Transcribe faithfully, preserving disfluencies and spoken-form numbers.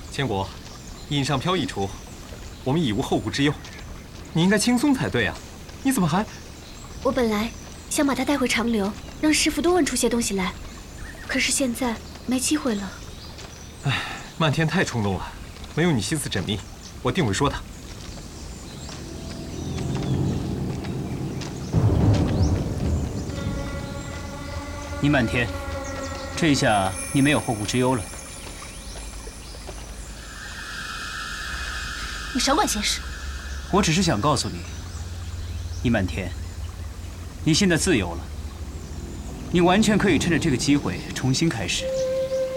千国，尹尚飘一出，我们已无后顾之忧。你应该轻松才对啊！你怎么还…… 我本来想把他带回长留，让师傅多问出些东西来，可是现在没机会了。 唉，漫天太冲动了，没有你心思缜密，我定会说他。 倪漫天，这下你没有后顾之忧了。 你少管闲事。 我只是想告诉你，倪漫天，你现在自由了，你完全可以趁着这个机会重新开始。